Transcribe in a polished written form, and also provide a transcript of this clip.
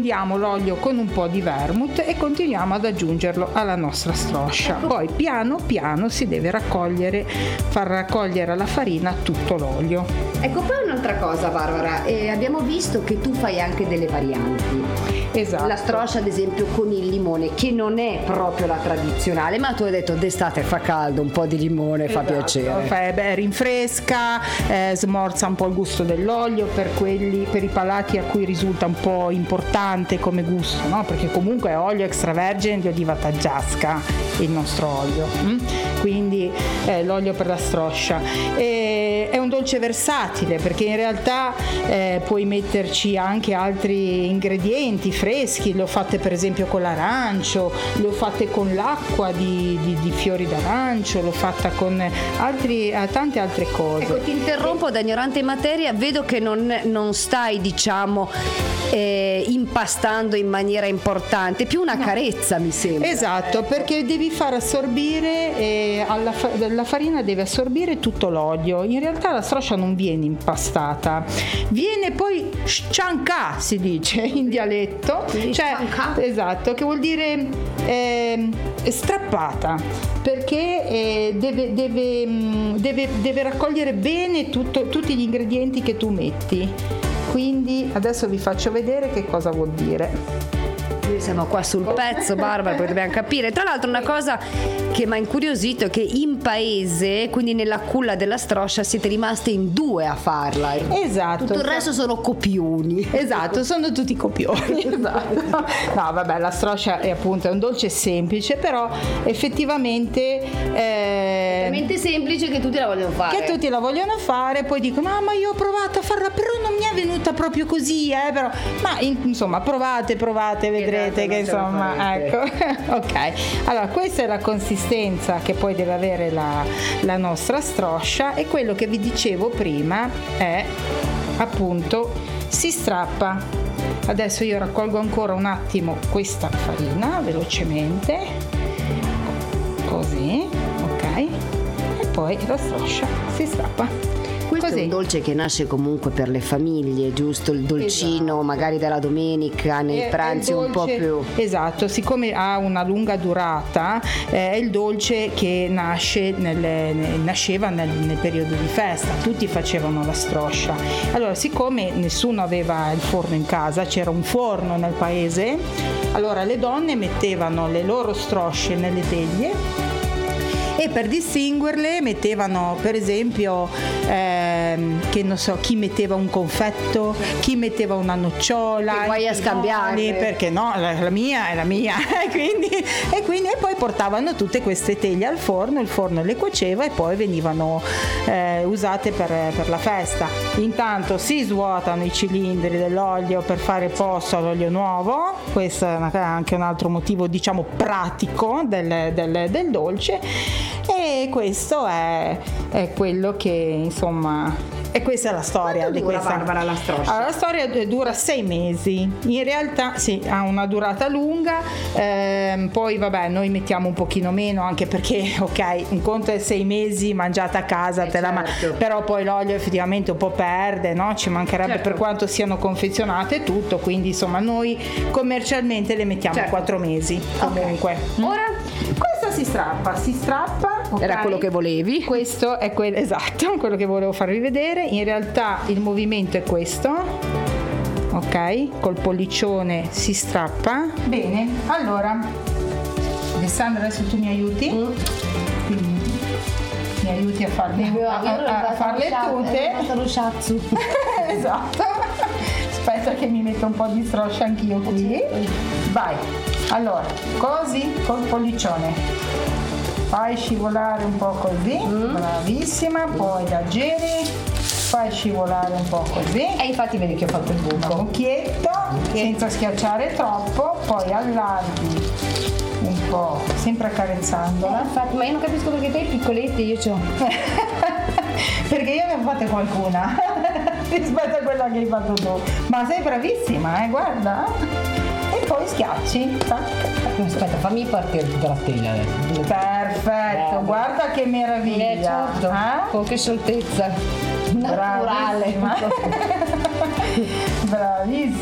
fondiamo l'olio con un po' di vermouth e continuiamo ad aggiungerlo alla nostra stroscia. Poi piano piano si deve far raccogliere alla farina tutto l'olio. Ecco, poi un'altra cosa, Barbara, abbiamo visto che tu fai anche delle varianti. Esatto. La stroscia ad esempio con il limone, che non è proprio la tradizionale, ma tu hai detto d'estate fa caldo, un po' di limone fa piacere. Rinfresca, smorza un po' il gusto dell'olio per i palati a cui risulta un po' importante come gusto, no? Perché comunque è olio extravergine di oliva taggiasca il nostro olio, quindi l'olio per la stroscia. È un dolce versatile perché in realtà puoi metterci anche altri ingredienti freschi. Le ho fatte per esempio con l'arancio, le ho fatte con l'acqua di fiori d'arancio, l'ho fatta con tante altre cose. Ecco, ti interrompo da ignorante in materia, vedo che non stai impastando in maniera importante, più una carezza mi sembra. Esatto, perché devi far assorbire, la farina deve assorbire tutto l'olio. In realtà la stroscia non viene impastata, viene poi sciancà, si dice in dialetto, cioè, esatto, che vuol dire strappata, perché deve raccogliere bene tutti gli ingredienti che tu metti. Quindi adesso vi faccio vedere che cosa vuol dire. Noi siamo qua sul pezzo, Barbara, poi dobbiamo capire. Tra l'altro una cosa che mi ha incuriosito è che in paese, quindi nella culla della stroscia, siete rimaste in 2 a farla. Esatto. Tutto il resto sono copioni. Esatto, sono tutti copioni. Esatto. No, vabbè, la stroscia è appunto un dolce semplice, però effettivamente talmente semplice che tutti la vogliono fare. Poi dicono: ma io ho provato a farla, però non mi è venuta proprio così, però. Ma insomma, provate, vedrete che insomma, ecco. Ok, allora questa è la consistenza che poi deve avere la nostra stroscia, e quello che vi dicevo prima è appunto si strappa. Adesso io raccolgo ancora un attimo questa farina velocemente, così, ok, e poi la stroscia si strappa. Questo è un dolce che nasce comunque per le famiglie, giusto? Il dolcino, esatto, magari della domenica, nei pranzi un po' più. Esatto, siccome ha una lunga durata, è il dolce che nasceva nel periodo di festa, tutti facevano la stroscia. Allora, siccome nessuno aveva il forno in casa, c'era un forno nel paese, allora le donne mettevano le loro strosce nelle teglie e per distinguerle mettevano per esempio che non so, chi metteva un confetto, chi metteva una nocciola, che vuoi a scambiare, perché no, la mia è la mia e poi portavano tutte queste teglie al forno, il forno le cuoceva e poi venivano usate per la festa. Intanto si svuotano i cilindri dell'olio per fare posto all'olio nuovo. Questo è anche un altro motivo, diciamo, pratico del dolce, e questo è quello che insomma. E questa è la storia di questa. Barbara, la stroscia? Allora, la storia dura 6 mesi. In realtà sì, ha una durata lunga, poi vabbè, noi mettiamo un pochino meno, anche perché ok, un conto è 6 mesi mangiata a casa, certo, però poi l'olio effettivamente un po' perde, no? Ci mancherebbe, certo, per quanto siano confezionate e tutto, quindi insomma noi commercialmente le mettiamo, certo, 4 mesi comunque. Okay. Ora questa si strappa. Okay. Era quello che volevi? Questo è esatto, quello che volevo farvi vedere. In realtà il movimento è questo, ok? Col pollicione si strappa. Bene, allora Alessandra, adesso tu mi aiuti. Mi aiuti a farle tutte. Esatto. Aspetta che mi metto un po' di stroscia anch'io qui. Vai. Allora, così col pollicione. Fai scivolare un po' così, bravissima, poi la giri, fai scivolare un po' così. E infatti vedi che ho fatto il buco. Un cucchietto, senza schiacciare troppo, poi allarghi un po', sempre accarezzandola. Infatti, ma io non capisco perché te piccoletti io c'ho. Perché io ne ho fatte qualcuna rispetto a quella che hai fatto tu. Ma sei bravissima, guarda. E poi schiacci. Aspetta, fammi partire tutta la teglia adesso. Perfetto, guarda che meraviglia. Certo. Con che scioltezza naturale. Bravissima. Bravissima.